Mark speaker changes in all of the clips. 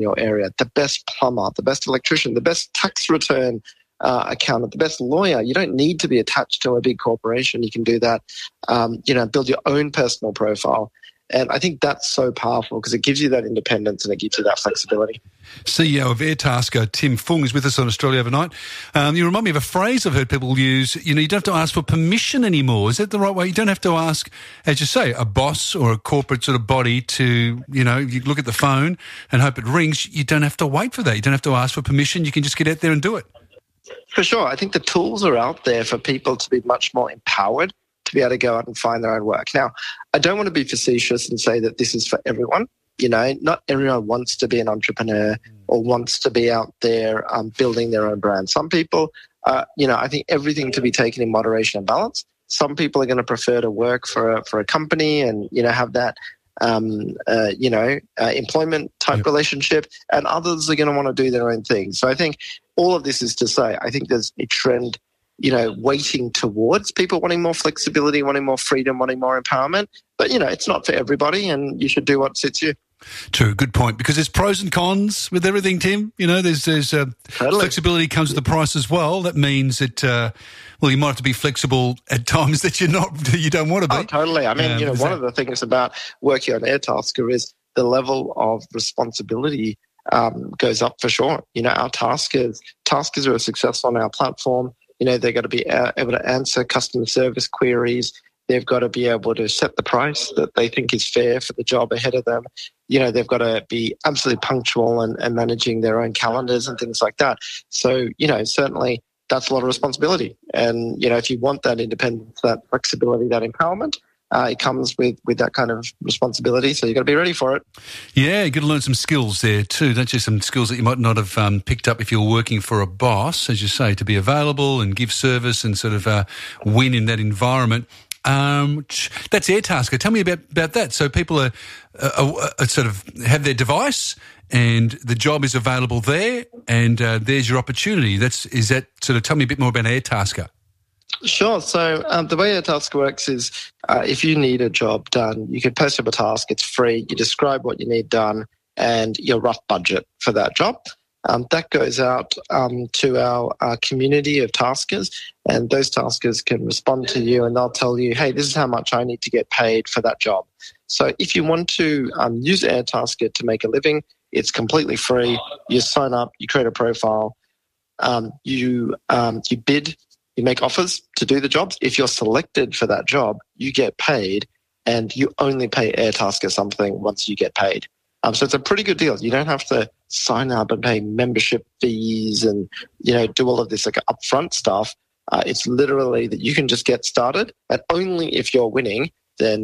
Speaker 1: your area, the best plumber, the best electrician, the best tax return accountant, the best lawyer. You don't need to be attached to a big corporation. You can do that, build your own personal profile. And I think that's so powerful because it gives you that independence and it gives you that flexibility.
Speaker 2: CEO of Airtasker, Tim Fung, is with us on Australia Overnight. You remind me of a phrase I've heard people use, you don't have to ask for permission anymore. Is that the right way? You don't have to ask, as you say, a boss or a corporate sort of body to, you look at the phone and hope it rings. You don't have to wait for that. You don't have to ask for permission. You can just get out there and do it.
Speaker 1: For sure. I think the tools are out there for people to be much more empowered to be able to go out and find their own work. Now, I don't want to be facetious and say that this is for everyone. Not everyone wants to be an entrepreneur or wants to be out there building their own brand. Some people, I think everything to be taken in moderation and balance. Some people are going to prefer to work for a company and, have that, employment type relationship, and others are going to want to do their own thing. So I think all of this is to say, I think there's a trend weighting towards people wanting more flexibility, wanting more freedom, wanting more empowerment. But, it's not for everybody and you should do what suits you.
Speaker 2: True, good point. Because there's pros and cons with everything, Tim. There's totally. Flexibility comes with the price as well. That means that, you might have to be flexible at times that you don't want to be.
Speaker 1: Oh, totally. I mean, one of the things about working on Airtasker is the level of responsibility goes up for sure. Our taskers who are successful on our platform, they've got to be able to answer customer service queries. They've got to be able to set the price that they think is fair for the job ahead of them. They've got to be absolutely punctual and managing their own calendars and things like that. So, certainly that's a lot of responsibility. And, if you want that independence, that flexibility, that empowerment, it comes with that kind of responsibility, so you've got to be ready for it.
Speaker 2: Yeah, you've got to learn some skills there too, don't you? Some skills that you might not have picked up if you're working for a boss, as you say, to be available and give service and sort of win in that environment. That's Airtasker. Tell me about that. So people are sort of have their device and the job is available there and there's your opportunity. Tell me a bit more about Airtasker.
Speaker 1: Sure. So the way Airtasker works is if you need a job done, you can post up a task. It's free. You describe what you need done and your rough budget for that job. That goes out to our community of taskers, and those taskers can respond to you and they'll tell you, hey, this is how much I need to get paid for that job. So if you want to use Airtasker to make a living, it's completely free. You sign up, you create a profile, you bid, you make offers to do the jobs. If you're selected for that job, you get paid, and you only pay Airtasker something once you get paid. So it's a pretty good deal. You don't have to sign up and pay membership fees and, do all of this like upfront stuff. It's literally that you can just get started, and only if you're winning, then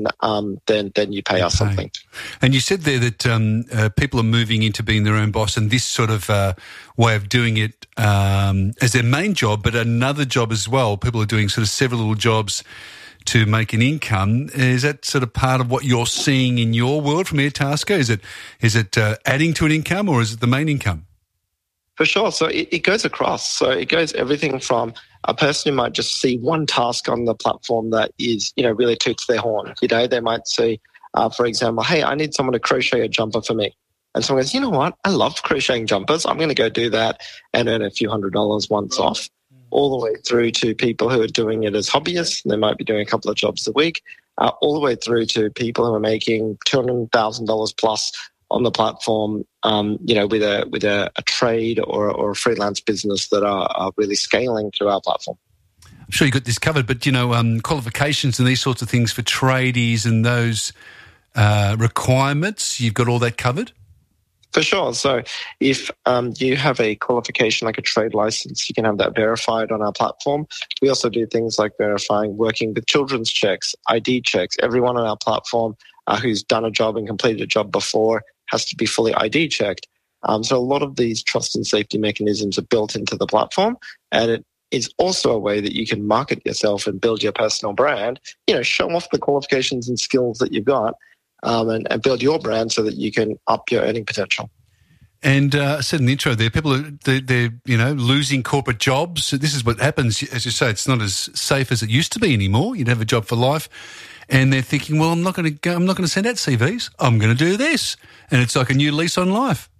Speaker 1: you pay us something.
Speaker 2: And you said there that people are moving into being their own boss, and this sort of way of doing it as their main job, but another job as well. People are doing sort of several little jobs to make an income. Is that sort of part of what you're seeing in your world from Airtasker? Is it adding to an income, or is it the main income?
Speaker 1: For sure. So it goes across. So it goes everything from a person who might just see one task on the platform that is, really toots their horn. They might see, for example, hey, I need someone to crochet a jumper for me. And someone goes, you know what? I love crocheting jumpers. I'm going to go do that and earn a few $100s once off. All the way through to people who are doing it as hobbyists. They might be doing a couple of jobs a week, all the way through to people who are making $200,000 plus on the platform, with a trade or a freelance business that are really scaling through our platform.
Speaker 2: I'm sure you got this covered, but, qualifications and these sorts of things for tradies and those requirements, you've got all that covered?
Speaker 1: For sure. So if you have a qualification like a trade license, you can have that verified on our platform. We also do things like verifying working with children's checks, ID checks. Everyone on our platform who's done a job and completed a job before has to be fully ID checked. So a lot of these trust and safety mechanisms are built into the platform, and it is also a way that you can market yourself and build your personal brand, show off the qualifications and skills that you've got. And build your brand so that you can up your earning potential.
Speaker 2: And I said in the intro there, people they're losing corporate jobs. This is what happens, as you say. It's not as safe as it used to be anymore. You'd have a job for life, and they're thinking, well, I'm not going to send out CVs. I'm going to do this, and it's like a new lease on life.